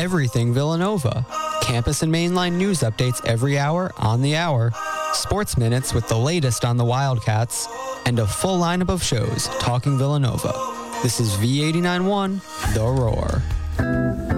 everything Villanova. Campus and mainline news updates every hour on the hour, sports minutes with the latest on the Wildcats, and a full lineup of shows talking Villanova. This is V89.1, The Roar.